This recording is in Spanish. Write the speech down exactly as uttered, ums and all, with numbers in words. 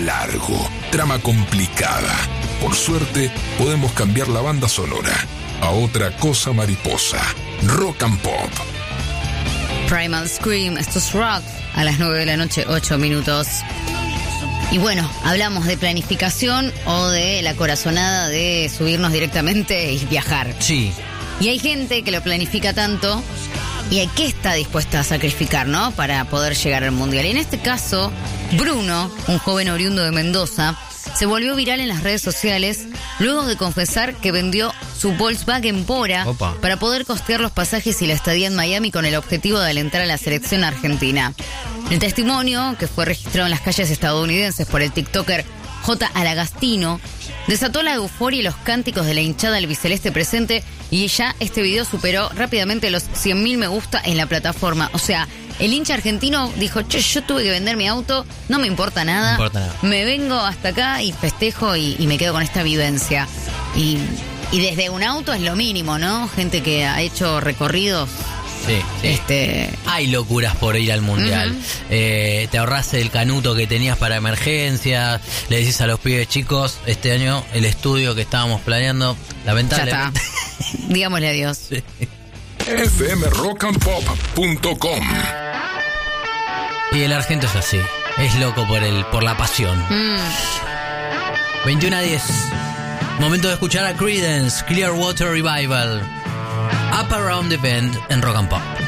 largo, trama complicada. Por suerte, podemos cambiar la banda sonora a otra cosa mariposa. Rock and Pop. Primal Scream, esto es rock, a las nueve de la noche, ocho minutos. Y bueno, hablamos de planificación o de la corazonada de subirnos directamente y viajar. Sí. Y hay gente que lo planifica tanto y hay que está dispuesta a sacrificar, ¿no? Para poder llegar al Mundial. Y en este caso, Bruno, un joven oriundo de Mendoza, se volvió viral en las redes sociales luego de confesar que vendió su Volkswagen Bora Opa. para poder costear los pasajes y la estadía en Miami con el objetivo de alentar a la selección argentina. El testimonio, que fue registrado en las calles estadounidenses por el tiktoker J. Aragastino, desató la euforia y los cánticos de la hinchada albiceleste presente, y ya este video superó rápidamente los cien mil me gusta en la plataforma. O sea, el hincha argentino dijo, che, yo tuve que vender mi auto, no me importa nada, No importa nada. me vengo hasta acá y festejo y, y me quedo con esta vivencia. Y, y desde un auto es lo mínimo, ¿no? Gente que ha hecho recorridos. Sí, sí. Este, Hay locuras por ir al Mundial. Uh-huh. eh, te ahorras el canuto que tenías para emergencias. Le decís a los pibes, chicos, este año el estudio que estábamos planeando, ya lamentablemente. está. Digámosle adiós. Sí. F M rock and pop punto com. Y el argento es así. Es loco por el, por la pasión. Mm. veintiuno a diez. Momento de escuchar a Creedence, Clearwater Revival. Up Around the Bend en Rock and Pop.